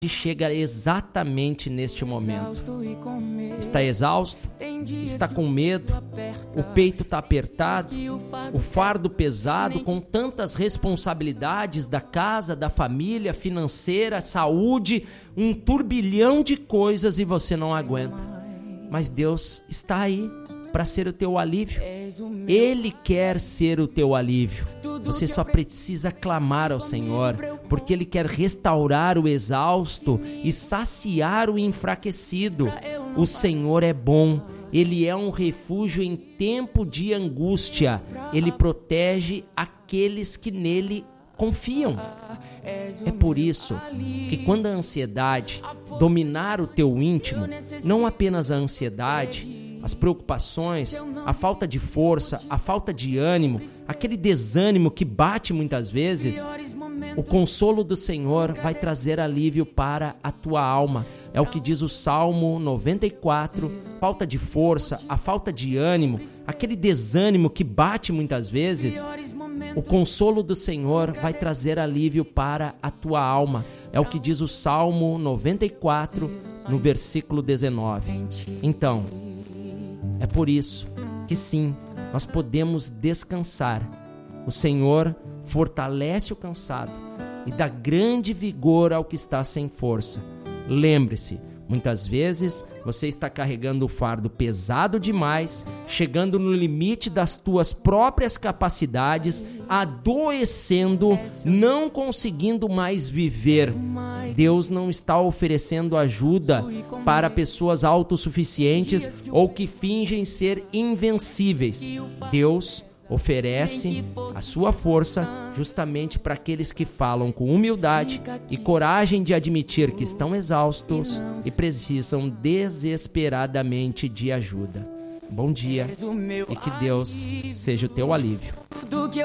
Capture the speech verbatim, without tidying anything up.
chega exatamente neste momento. Está exausto? Está com medo? O peito está apertado? O fardo pesado com tantas responsabilidades da casa, da família, financeira, saúde, um turbilhão de coisas e você não aguenta. Mas Deus está aí para ser o teu alívio. Ele quer ser o teu alívio. Você só precisa clamar ao Senhor, porque Ele quer restaurar o exausto e saciar o enfraquecido. O Senhor é bom, Ele é um refúgio em tempo de angústia. Ele protege aqueles que nele confiam. É por isso que quando a ansiedade dominar o teu íntimo, não apenas a ansiedade, as preocupações, a falta de força, a falta de ânimo, aquele desânimo que bate muitas vezes, o consolo do Senhor vai trazer alívio para a tua alma. É o que diz o Salmo noventa e quatro, falta de força, a falta de ânimo, aquele desânimo que bate muitas vezes, o consolo do Senhor vai trazer alívio para a tua alma. É o que diz o Salmo noventa e quatro, no versículo dezenove. Então, é por isso que sim, nós podemos descansar. O Senhor fortalece o cansado e dá grande vigor ao que está sem força. Lembre-se, muitas vezes você está carregando o fardo pesado demais, chegando no limite das tuas próprias capacidades, adoecendo, não conseguindo mais viver. Deus não está oferecendo ajuda para pessoas autossuficientes ou que fingem ser invencíveis. Deus oferece a sua força justamente para aqueles que falam com humildade e coragem de admitir que estão exaustos e precisam desesperadamente de ajuda. Bom dia e que Deus seja o teu alívio.